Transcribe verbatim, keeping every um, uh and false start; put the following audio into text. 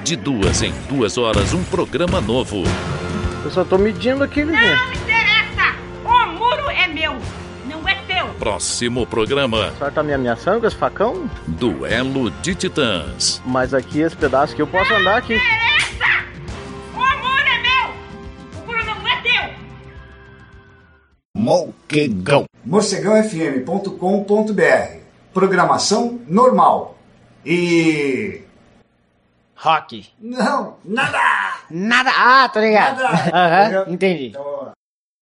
De duas em duas horas, um programa novo. Eu só tô medindo aquele... Não me interessa! O muro é meu, não é teu. Próximo programa. A senhora tá me ameaçando com esse facão? Duelo de Titãs. Mas aqui, esse pedaço que eu posso andar aqui. Não me interessa! O muro é meu! O muro não é teu! Morcegão. morcegão f m ponto com ponto b r. Programação normal. E... rock. Não, nada! Nada. Ah, tô ligado. Nada. Aham, entendi. Então,